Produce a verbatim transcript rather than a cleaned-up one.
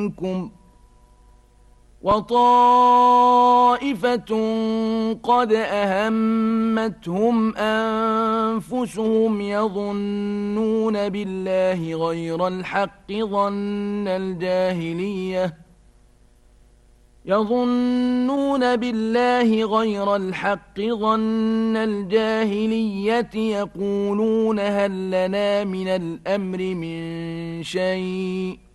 منكم وطائفة قد أهمتهم أنفسهم يظنون بالله غير الحق ظن الجاهلية يظنون بالله غير الحق ظن الجاهلية يقولون هل لنا من الأمر من شيء